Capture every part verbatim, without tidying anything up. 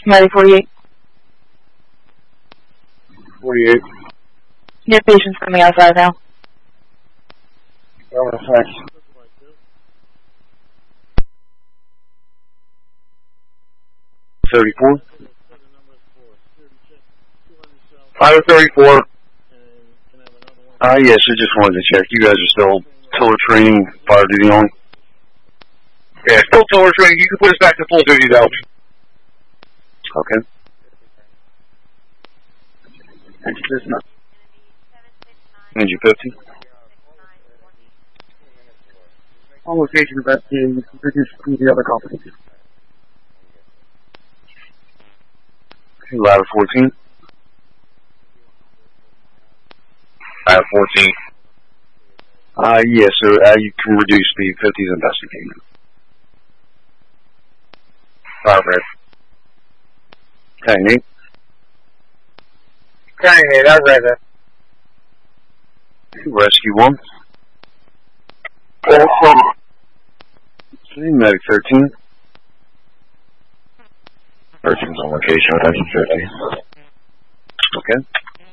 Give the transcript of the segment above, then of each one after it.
United forty-eight. forty-eight. Your patient's coming outside now. Oh, thanks. thirty-four. five thirty-four. Uh, yes, I just wanted to check. You guys are still tiller training, fire duty only? Yeah, still tiller training. You can put us back to full duty, though. Okay. Ninja fifty. On location investigating to the other company. Okay, ladder fourteen. Ladder fourteen. Uh, yes, so uh, you can reduce speed. fifty is investigating. Fire red. Okay, Nate. Okay, Nate, I read it. Rescue one. Okay, medic thirteen. thirteen's on location, attention fifty. Okay.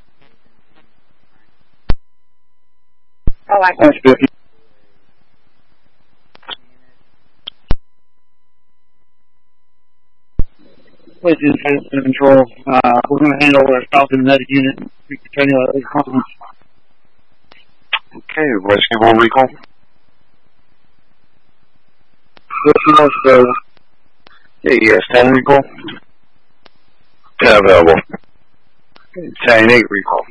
I like That's fifty. Please in control. Uh, we're going to hand over a Falcon medic unit. We can tell you a conference. Okay, rescue one recall. So, Yeah, yes, ten recall. ten available. ten eight recall.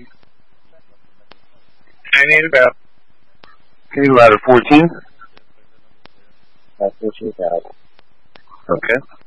ten eight about. Okay, ladder fourteen. That's what you got. Okay.